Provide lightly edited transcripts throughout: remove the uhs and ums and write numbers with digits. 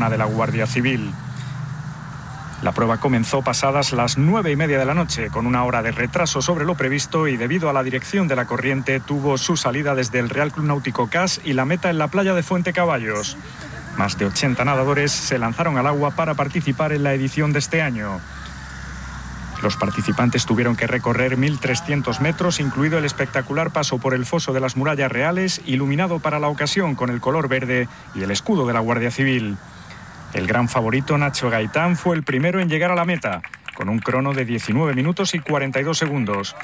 zona de la Guardia Civil. La prueba comenzó pasadas las 9:30 de la noche, con una hora de retraso sobre lo previsto, y debido a la dirección de la corriente tuvo su salida desde el Real Club Náutico CAS y la meta en la playa de Fuentecaballos. Más de 80 nadadores se lanzaron al agua para participar en la edición de este año. Los participantes tuvieron que recorrer 1.300 metros, incluido el espectacular paso por el foso de las Murallas Reales, iluminado para la ocasión con el color verde y el escudo de la Guardia Civil. El gran favorito, Nacho Gaitán, fue el primero en llegar a la meta, con un crono de 19 minutos y 42 segundos.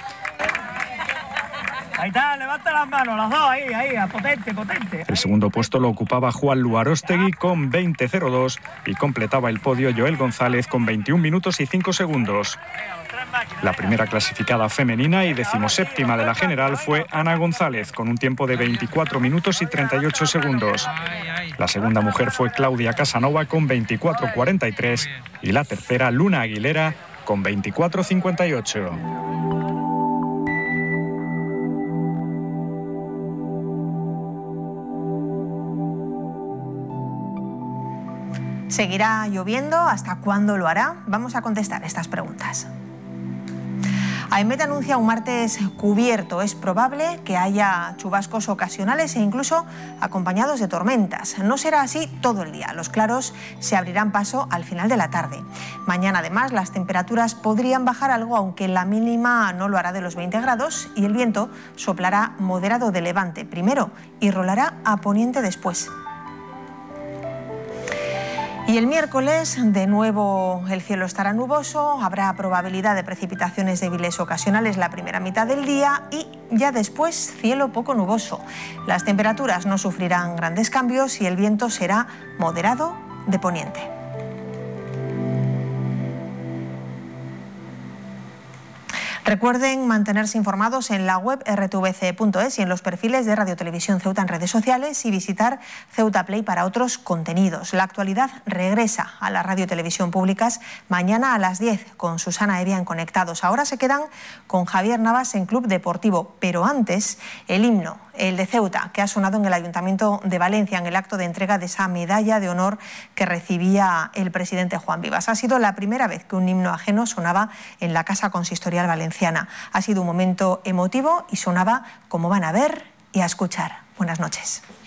Gaitán, levanta las manos, las dos, ahí, potente, potente. El segundo puesto lo ocupaba Juan Luarostegui con 20:02 y completaba el podio Joel González con 21 minutos y 5 segundos. La primera clasificada femenina y 17ª de la general fue Ana González, con un tiempo de 24 minutos y 38 segundos. La segunda mujer fue Claudia Casanova con 24:43 y la tercera Luna Aguilera con 24:58. ¿Seguirá lloviendo? ¿Hasta cuándo lo hará? Vamos a contestar estas preguntas. AEMET anuncia un martes cubierto. Es probable que haya chubascos ocasionales e incluso acompañados de tormentas. No será así todo el día. Los claros se abrirán paso al final de la tarde. Mañana, además, las temperaturas podrían bajar algo, aunque la mínima no lo hará de los 20 grados y el viento soplará moderado de levante primero y rolará a poniente después. Y el miércoles, de nuevo, el cielo estará nuboso, habrá probabilidad de precipitaciones débiles ocasionales la primera mitad del día y ya después cielo poco nuboso. Las temperaturas no sufrirán grandes cambios y el viento será moderado de poniente. Recuerden mantenerse informados en la web rtvc.es y en los perfiles de Radio Televisión Ceuta en redes sociales y visitar Ceuta Play para otros contenidos. La actualidad regresa a la Radio Televisión Públicas mañana a las 10 con Susana Evia en Conectados. Ahora se quedan con Javier Navas en Club Deportivo, pero antes el himno, el de Ceuta, que ha sonado en el Ayuntamiento de Valencia en el acto de entrega de esa medalla de honor que recibía el presidente Juan Vivas. Ha sido la primera vez que un himno ajeno sonaba en la Casa Consistorial Valenciana. Ha sido un momento emotivo y sonaba como van a ver y a escuchar. Buenas noches.